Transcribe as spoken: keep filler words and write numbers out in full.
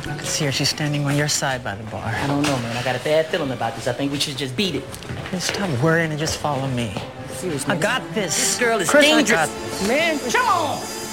I can see her. She's standing on your side by the bar. I don't know, man. I got a bad feeling about this. I think we should just beat it. Hey, stop worrying and just follow me. Seriously. I got this. This girl is Chris, dangerous. I got this. Man, come on.